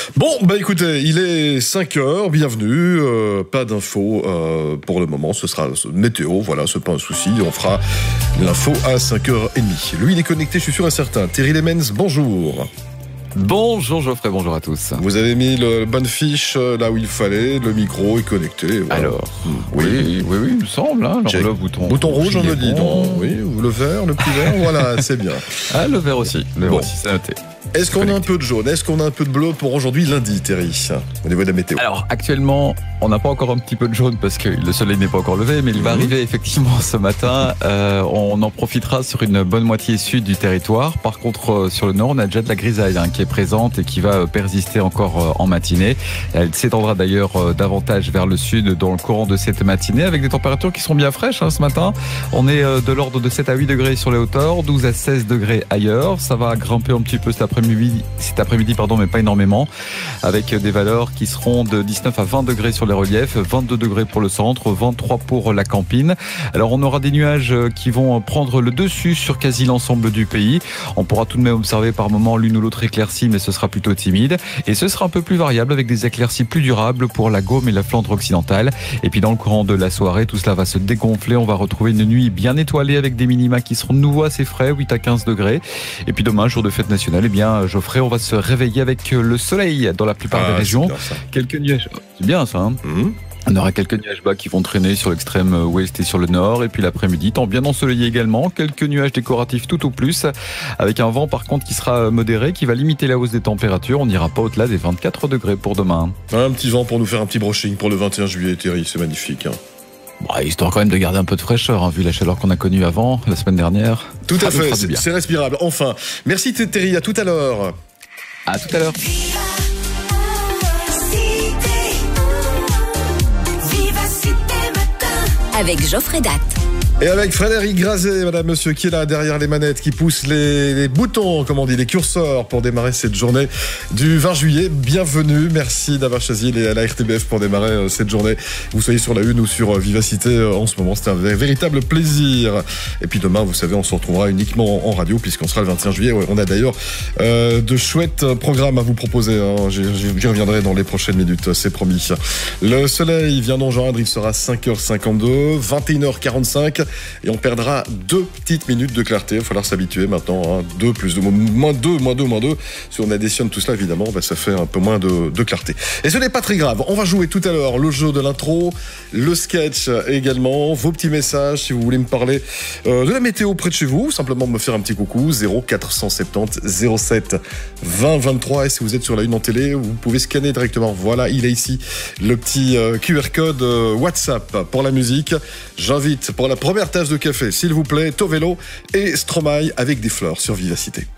Bon, écoutez, il est 5h, bienvenue, pas d'infos pour le moment, ce sera météo, voilà, c'est pas un souci, on fera l'info à 5h30. Lui, il est connecté, je suis sûr et certain. Thierry Lemens, bonjour. Bonjour Geoffrey, bonjour à tous. Vous avez mis le bonne fiche là où il fallait, le micro est connecté. Voilà. Alors, oui, il me semble. Hein. Alors, le bouton rouge, on me dit. Oui, le vert, le petit vert, voilà, c'est bien. Ah, le vert aussi, c'est noté. Est-ce qu'on a un peu de jaune? Est-ce qu'on a un peu de bleu pour aujourd'hui, lundi, Thierry, au niveau de la météo? Alors, actuellement, on n'a pas encore un petit peu de jaune parce que le soleil n'est pas encore levé, mais il va arriver effectivement ce matin. On en profitera sur une bonne moitié sud du territoire. Par contre, sur le nord, on a déjà de la grisaille qui est présente et qui va persister encore en matinée. Elle s'étendra d'ailleurs davantage vers le sud dans le courant de cette matinée avec des températures qui sont bien fraîches ce matin. On est de l'ordre de 7 à 8 degrés sur les hauteurs, 12 à 16 degrés ailleurs. Ça va grimper un petit peu cet après-midi, mais pas énormément, avec des valeurs qui seront de 19 à 20 degrés sur les reliefs, 22 degrés pour le centre, 23 pour la Campine. Alors on aura des nuages qui vont prendre le dessus sur quasi l'ensemble du pays. On pourra tout de même observer par moments l'une ou l'autre éclaircie, mais ce sera plutôt timide. Et ce sera un peu plus variable avec des éclaircies plus durables pour la Gaume et la Flandre occidentale. Et puis dans le courant de la soirée, tout cela va se dégonfler. On va retrouver une nuit bien étoilée avec des minima qui seront de nouveau assez frais, 8 à 15 degrés. Et puis demain, jour de fête nationale, Geoffrey, on va se réveiller avec le soleil dans la plupart des régions. Quelques nuages. C'est bien ça, hein. On aura quelques nuages bas qui vont traîner sur l'extrême ouest et sur le nord. Et puis l'après-midi, temps bien ensoleillé également. Quelques nuages décoratifs tout au plus. Avec un vent par contre qui sera modéré, qui va limiter la hausse des températures. On n'ira pas au-delà des 24 degrés pour demain. Un petit vent pour nous faire un petit brushing pour le 21 juillet, Thierry. C'est magnifique. Histoire quand même de garder un peu de fraîcheur, vu la chaleur qu'on a connue avant, la semaine dernière. Tout à fait, c'est respirable. Enfin, merci Thierry, à tout à l'heure. À tout à l'heure. Avec Geoffrey Datt. Et avec Frédéric Grazet, madame, monsieur, qui est là derrière les manettes, qui pousse les boutons, comme on dit, les curseurs pour démarrer cette journée du 20 juillet. Bienvenue, merci d'avoir choisi la RTBF pour démarrer cette journée. Vous soyez sur la une ou sur Vivacité en ce moment, c'est un véritable plaisir. Et puis demain, vous savez, on se retrouvera uniquement en radio puisqu'on sera le 21 juillet. On a d'ailleurs de chouettes programmes à vous proposer. J'y reviendrai dans les prochaines minutes, c'est promis. Le soleil vient d'enjoindre, il sera 5h52, 21h45. Et on perdra 2 petites minutes de clarté. Il va falloir s'habituer maintenant. 2 plus 2, moins 2. Si on additionne tout cela, évidemment, ça fait un peu moins de clarté. Et ce n'est pas très grave. On va jouer tout à l'heure le jeu de l'intro, le sketch également, vos petits messages si vous voulez me parler de la météo près de chez vous. Simplement me faire un petit coucou. 0470 07 20 23. Et si vous êtes sur la une en télé, vous pouvez scanner directement. Voilà, il est ici. Le petit QR code WhatsApp pour la musique. J'invite pour la première tasse de café, s'il vous plaît, Tovelo et Stromae avec des fleurs sur Vivacité.